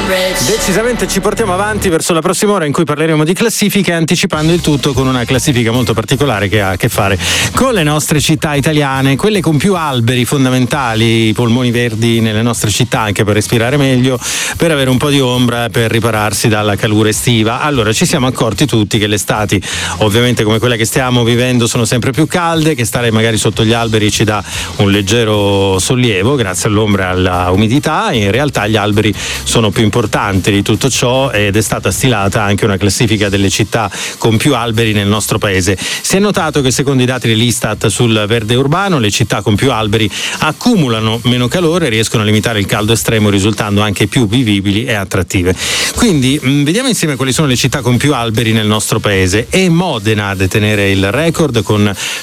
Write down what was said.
Decisamente ci portiamo avanti verso la prossima ora in cui parleremo di classifiche, anticipando il tutto con una classifica molto particolare che ha a che fare con le nostre città italiane, quelle con più alberi fondamentali, i polmoni verdi nelle nostre città, anche per respirare meglio, per avere un po' di ombra, per ripararsi dalla calura estiva. Allora, ci siamo accorti tutti che le estati, ovviamente come quella che stiamo vivendo, sono sempre più calde, che stare magari sotto gli alberi ci dà un leggero sollievo grazie all'ombra e alla umidità. In realtà gli alberi sono più importanti di tutto ciò ed è stata stilata anche una classifica delle città con più alberi nel nostro paese. Si è notato che secondo i dati dell'Istat sul verde urbano le città con più alberi accumulano meno calore e riescono a limitare il caldo estremo, risultando anche più vivibili e attrattive. Quindi vediamo insieme quali sono le città con più alberi nel nostro paese. È Modena a detenere il record con